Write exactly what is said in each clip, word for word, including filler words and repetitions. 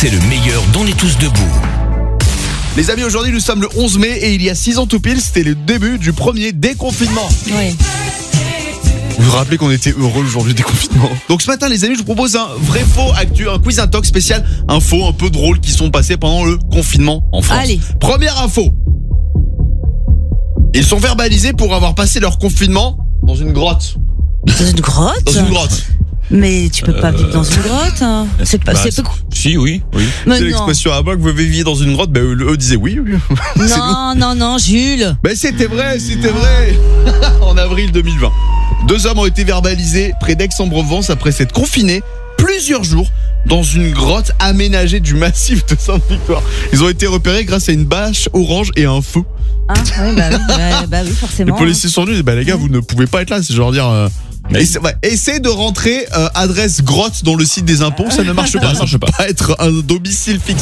c'est le meilleur d'On est tous debout. Les amis, aujourd'hui nous sommes le onze mai et il y a six ans tout pile, c'était le début du premier déconfinement. Oui. Vous vous rappelez qu'on était heureux le jour du déconfinement. Donc ce matin les amis, je vous propose un vrai faux actu, un quiz intox spécial infos un peu drôles qui sont passées pendant le confinement en France. Allez. Première info. Ils sont verbalisés pour avoir passé leur confinement dans une grotte. Dans une grotte Dans une grotte. Mais tu peux pas Euh, vivre dans une grotte, hein. C'est pas, Bah, c'est peu... Si, oui, oui. Mais C'est non. l'expression à moi que vous viviez dans une grotte. Ben eux, eux disaient oui. oui. C'est nous. Non, non, non, Jules. Ben c'était vrai, c'était vrai. En avril deux mille vingt. Deux hommes ont été verbalisés près d'Aix-en-Provence après s'être confinés plusieurs jours dans une grotte aménagée du massif de Sainte-Victoire. Ils ont été repérés grâce à une bâche orange et à un feu. Hein, oui, bah oui, bah, bah oui, Les forcément. policiers sont venus, bah les gars, vous ne pouvez pas être là, c'est genre dire... Euh, essa- ouais, essayez de rentrer euh, adresse grotte dans le site des impôts, ça ne marche pas, Ça ne marche ça peut pas être un domicile fixe.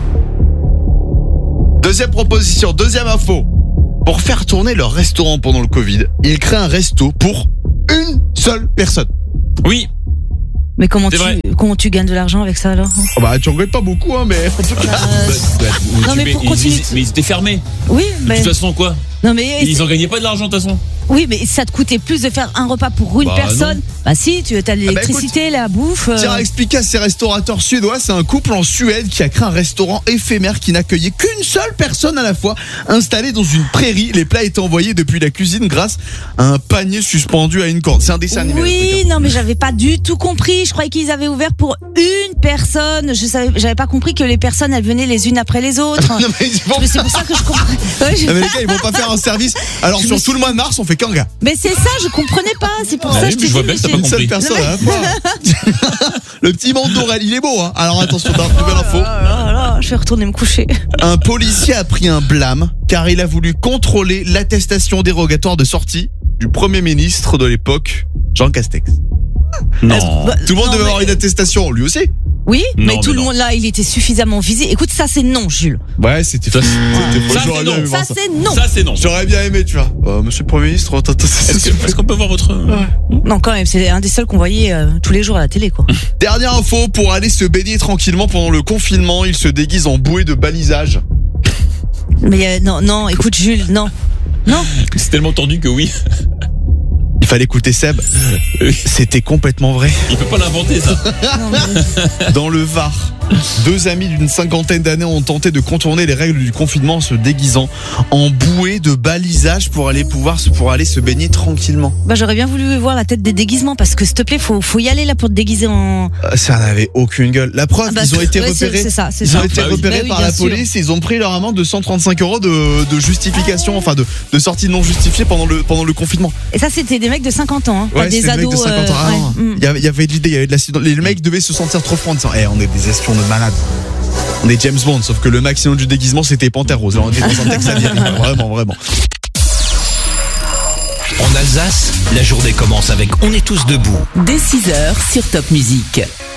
Deuxième proposition, deuxième info. Pour faire tourner leur restaurant pendant le Covid, ils créent un resto pour une seule personne. Oui, Mais comment C'est tu, vrai. comment tu gagnes de l'argent avec ça alors? Oh bah tu regrettes pas beaucoup hein, mais... Euh, Bah, bah, Non, tu- mais mais pour ils, continuer- ils- mais ils étaient fermés. Oui, De mais toute façon, quoi non mais Ils en gagnaient pas de l'argent, de toute façon. oui, mais ça te coûtait plus de faire un repas pour une Bah, personne. Bah si, tu as l'électricité, la bouffe. euh, Tiens à expliquer à ces restaurateurs suédois, c'est un couple en Suède qui a créé un restaurant éphémère qui n'accueillait qu'une seule personne à la fois, installé dans une prairie. Les plats étaient envoyés depuis la cuisine grâce à un panier suspendu à une corde. C'est un dessin animé. le Oui, truc, hein. non mais j'avais pas du tout compris. Je croyais qu'ils avaient ouvert pour une personne. Je savais, j'avais pas compris que les personnes elles venaient les unes après les autres. Non, mais ils vont- Mais c'est pour ça que je comprends. Ouais, je- Non, mais les gars, ils vont pas faire un service. Alors Je sur me tout le mois de mars, on fait qu'un gars. Mais c'est ça, je comprenais pas. C'est pour Ah ça oui, que je mais te je vois dis. bien mais que t'as j'ai- pas Une seule compris. personne à la fois. Le petit monde d'Aurel, il est beau. Hein. Alors attention, t'as une nouvelle info. Oh là là, je vais retourner me coucher. Un policier a pris un blâme car il a voulu contrôler l'attestation dérogatoire de sortie du Premier ministre de l'époque, Jean Castex. Non. Bah, Tout le monde non, devait mais- avoir une attestation, lui aussi. Oui, Non, mais tout mais le non. monde là, il était suffisamment visé. Écoute, ça c'est non, Jules. Ouais, c'était Ça, facile. Ça, J'aurais c'est bien non. aimé voir Ça ça. c'est non. Ça, c'est non. J'aurais bien aimé, tu vois. Euh, monsieur le Premier ministre, attends, attends, c'est Est-ce que- est-ce qu'on peut voir votre... Non, quand même, c'est un des seuls qu'on voyait euh, tous les jours à la télé, quoi. Dernière info, pour aller se baigner tranquillement pendant le confinement, il se déguise en bouée de balisage. Mais euh, non, non, écoute, Jules, non, non. C'est tellement tendu que oui. Il fallait écouter Seb. Oui. C'était complètement vrai. Il peut pas l'inventer, ça. non mais- Dans le Var, deux amis d'une cinquantaine d'années ont tenté de contourner les règles du confinement en se déguisant en bouée de balisage pour aller pouvoir se- pour aller se baigner tranquillement. Bah j'aurais bien voulu voir la tête des déguisements parce que s'il te plaît, faut faut y aller là pour te déguiser en. Euh, Ça n'avait aucune gueule. La preuve, Ah bah, ils ont été ouais, c'est- repérés. c'est ça, c'est Ils ça. ont été Bah oui. repérés Bah oui, par bien la sûr. police et ils ont pris leur amende de cent trente-cinq euros de, de justification, enfin de, de sortie non justifiée pendant le, pendant le confinement. Et ça c'était des mecs de cinquante ans, hein, pas Ouais, des c'était des mecs ados. de cinquante ans. euh, Ah non, ouais, mm. il y avait- il y avait de l'idée, il y avait de la, les mecs devaient se sentir trop francs en disant, eh, on est des espions de malades. On est James Bond, sauf que le maximum du déguisement c'était Panthère Rose. Là, on était dans un texte américain, vraiment, vraiment. En Alsace, la journée commence avec On est tous debout. Dès six heures sur Top Music.